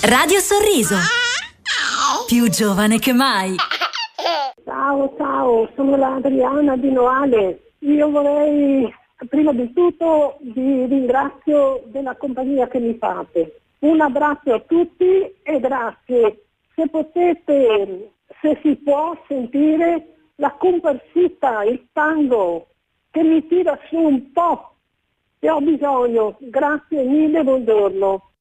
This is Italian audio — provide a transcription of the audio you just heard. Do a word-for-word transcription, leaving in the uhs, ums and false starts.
Radio Sorriso, più giovane che mai. Ciao, ciao, sono la Adriana di Noale. Io vorrei, prima di tutto, vi ringrazio della compagnia che mi fate. Un abbraccio a tutti e grazie. Se potete, se si può sentire la comparsita, il tango, che mi tira su un po'. E ho bisogno. Grazie mille, buongiorno.